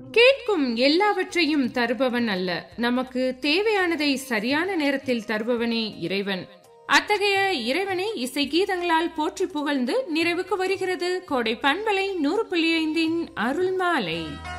கேட்கும் எல்லாவற்றையும் தருபவன் அல்ல, நமக்கு தேவையானதை சரியான நேரத்தில் தருபவனே இறைவன். அத்தகைய இறைவனை இசை கீதங்களால் போற்றி புகழ்ந்து நிறைவுக்கு வருகிறது கோடை பண்பலை 100.5 அருள் மாலை.